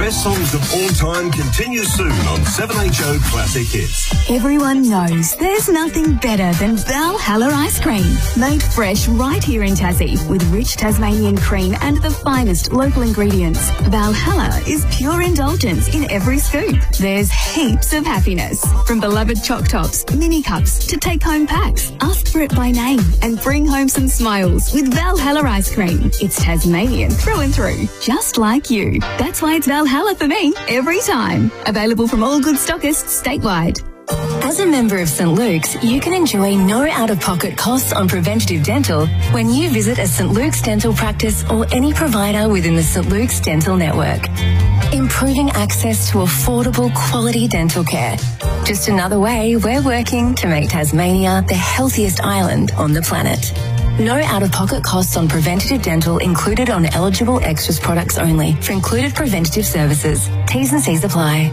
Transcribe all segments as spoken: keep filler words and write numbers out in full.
best songs of all time continues soon on seven H O Classic Hits. Everyone knows there's nothing better than Valhalla ice cream. Made fresh right here in Tassie with rich Tasmanian cream and the finest local ingredients. Valhalla is pure indulgence in every scoop. There's heaps of happiness. From beloved choc tops, mini cups to take-home packs. Ask for it by name and bring home some smiles with Valhalla ice cream. It's Tasmanian through and through, just like you. That's why it's Valhalla for me every time. Available from all good stockists statewide. As a member of St Luke's, you can enjoy no out-of-pocket costs on preventative dental when you visit a St Luke's dental practice or any provider within the St Luke's dental network. Improving access to affordable, quality dental care. Just another way we're working to make Tasmania the healthiest island on the planet. No out-of-pocket costs on preventative dental included on eligible extras products only for included preventative services. T's and C's apply.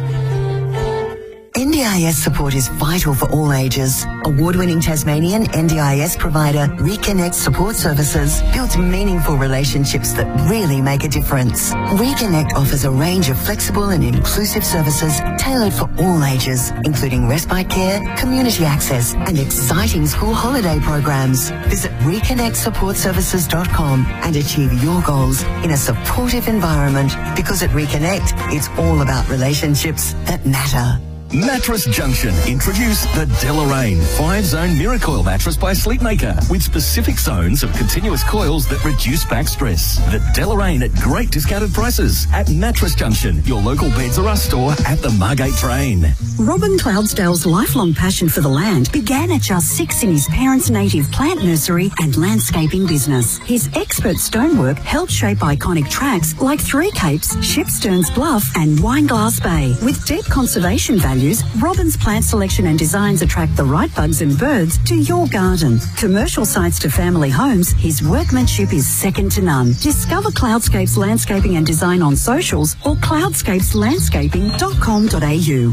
N D I S support is vital for all ages. Award-winning Tasmanian N D I S provider Reconnect Support Services builds meaningful relationships that really make a difference. Reconnect offers a range of flexible and inclusive services tailored for all ages, including respite care, community access, and exciting school holiday programs. Visit reconnect support services dot com and achieve your goals in a supportive environment, because at Reconnect, it's all about relationships that matter. Mattress Junction introduce the Deloraine five-zone Miracoil mattress by Sleepmaker with specific zones of continuous coils that reduce back stress. The Deloraine at great discounted prices at Mattress Junction, your local Beds R Us store at the Margate Train. Robin Cloudsdale's lifelong passion for the land began at just six in his parents' native plant nursery and landscaping business. His expert stonework helped shape iconic tracks like Three Capes, Shipsterns Bluff and Wineglass Bay. With deep conservation values, Robin's plant selection and designs attract the right bugs and birds to your garden. Commercial sites to family homes, his workmanship is second to none. Discover Cloudscapes Landscaping and Design on socials or cloudscapes landscaping dot com dot a u.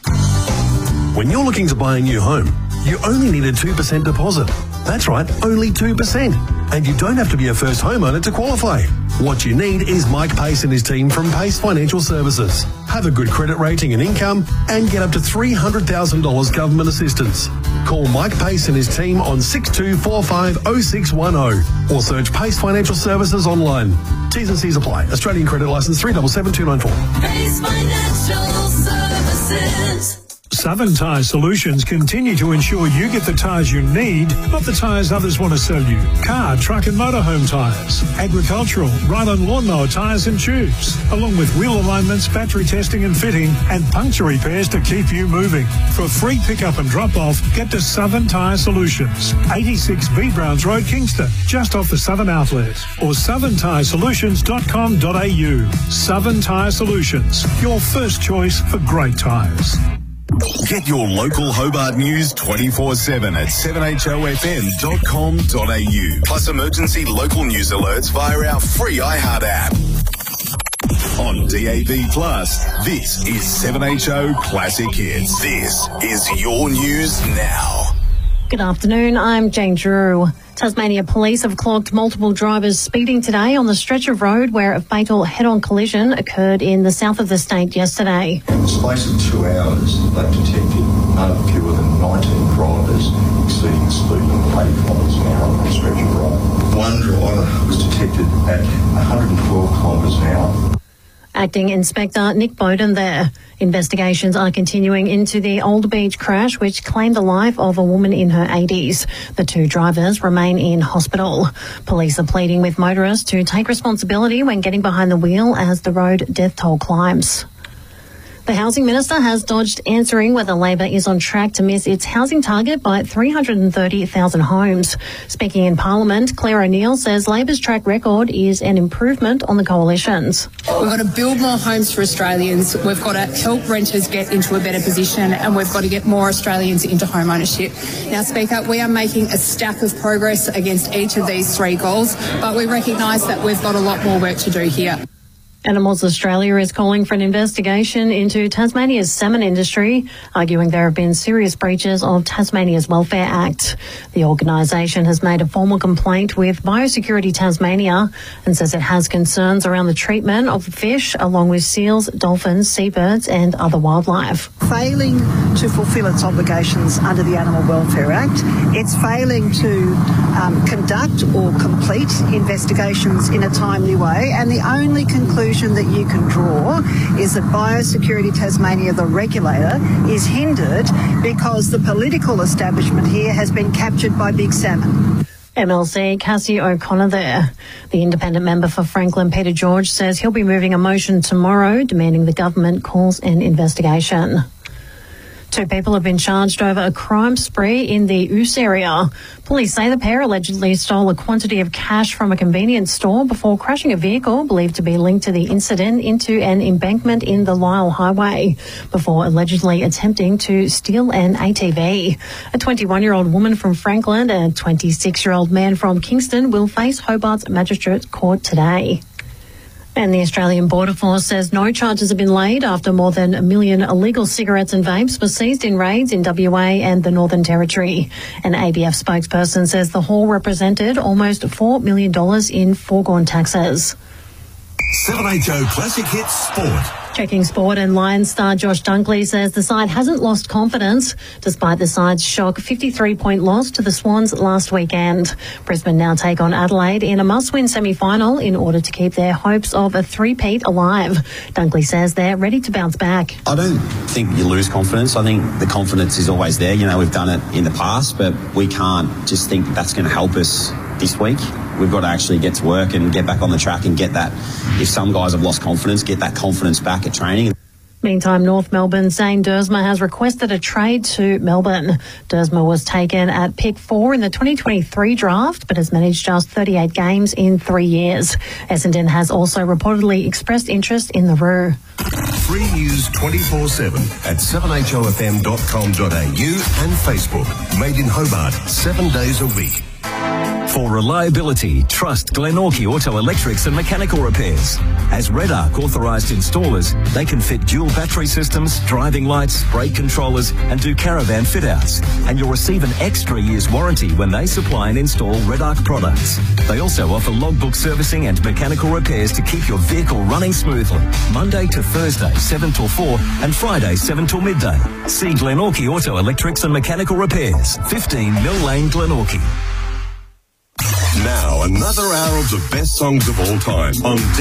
When you're looking to buy a new home, you only need a two percent deposit. That's right, only two percent. And you don't have to be a first homeowner to qualify. What you need is Mike Pace and his team from Pace Financial Services. Have a good credit rating and income and get up to three hundred thousand dollars government assistance. Call Mike Pace and his team on six two four five oh six one oh or search Pace Financial Services online. T's and C's apply. Australian credit licence three seven seven two nine four. Pace Financial Services. Southern Tyre Solutions continue to ensure you get the tyres you need, not the tyres others want to sell you. Car, truck and motorhome tyres, agricultural, ride-on lawnmower tyres and tubes, along with wheel alignments, battery testing and fitting, and puncture repairs to keep you moving. For free pick-up and drop-off, get to Southern Tyre Solutions, eighty-six B Browns Road, Kingston, just off the Southern Outlet, or southern tyre solutions dot com dot a u. Southern Tyre Solutions, your first choice for great tyres. Get your local Hobart news twenty-four seven at seven h o f m dot com dot a u. Plus emergency local news alerts via our free iHeart app. On D A B Plus, this is seven H O Classic Hits. This is your news now. Good afternoon, I'm Jane Drew. Tasmania Police have clocked multiple drivers speeding today on the stretch of road where a fatal head-on collision occurred in the south of the state yesterday. In the space of two hours, they've detected no fewer than nineteen drivers exceeding the speed of eighty kilometres an hour on that stretch of road. One driver was detected at one hundred twelve kilometres an hour. Acting Inspector Nick Bowden there. Investigations are continuing into the Old Beach crash, which claimed the life of a woman in her eighties. The two drivers remain in hospital. Police are pleading with motorists to take responsibility when getting behind the wheel as the road death toll climbs. The Housing Minister has dodged answering whether Labor is on track to miss its housing target by three hundred thirty thousand homes. Speaking in Parliament, Claire O'Neill says Labor's track record is an improvement on the coalition's. We've got to build more homes for Australians. We've got to help renters get into a better position, and we've got to get more Australians into home ownership. Now, Speaker, we are making a stack of progress against each of these three goals, but we recognise that we've got a lot more work to do here. Animals Australia is calling for an investigation into Tasmania's salmon industry, arguing there have been serious breaches of Tasmania's Welfare Act. The organisation has made a formal complaint with Biosecurity Tasmania and says it has concerns around the treatment of the fish along with seals, dolphins, seabirds and other wildlife. Failing to fulfil its obligations under the Animal Welfare Act, it's failing to um, conduct or complete investigations in a timely way, and the only conclusion that you can draw is that Biosecurity Tasmania, the regulator, is hindered because the political establishment here has been captured by Big Salmon. M L C Cassie O'Connor there. The independent member for Franklin, Peter George, says he'll be moving a motion tomorrow demanding the government calls an investigation. Two people have been charged over a crime spree in the Ouse area. Police say the pair allegedly stole a quantity of cash from a convenience store before crashing a vehicle believed to be linked to the incident into an embankment in the Lyle Highway before allegedly attempting to steal an A T V. A twenty-one-year-old woman from Franklin and a twenty-six-year-old man from Kingston will face Hobart's Magistrates Court today. And the Australian Border Force says no charges have been laid after more than a million illegal cigarettes and vapes were seized in raids in W A and the Northern Territory. An A B F spokesperson says the haul represented almost four million dollars in foregone taxes. seven H O Classic Hits Sport. Checking sport, and Lions star Josh Dunkley says the side hasn't lost confidence despite the side's shock fifty-three point loss to the Swans last weekend. Brisbane now take on Adelaide in a must-win semi-final in order to keep their hopes of a three-peat alive. Dunkley says they're ready to bounce back. I don't think you lose confidence. I think the confidence is always there. You know, we've done it in the past, but we can't just think that's going to help us this week. We've got to actually get to work and get back on the track and get that. If some guys have lost confidence, get that confidence back at training. Meantime, North Melbourne's Zane Dersma has requested a trade to Melbourne. Dersma was taken at pick four in the twenty twenty-three draft, but has managed just thirty-eight games in three years. Essendon has also reportedly expressed interest in the Roo. Free news twenty-four seven at seven H O F M dot com dot A U and Facebook. Made in Hobart, seven days a week. For reliability, trust Glenorchy Auto Electrics and Mechanical Repairs. As Redarc authorised installers, they can fit dual battery systems, driving lights, brake controllers and do caravan fit-outs. And you'll receive an extra year's warranty when they supply and install Redarc products. They also offer logbook servicing and mechanical repairs to keep your vehicle running smoothly. Monday to Thursday, seven till four and Friday, seven till midday. See Glenorchy Auto Electrics and Mechanical Repairs, fifteen Mill Lane, Glenorchy. Now, another hour of the best songs of all time on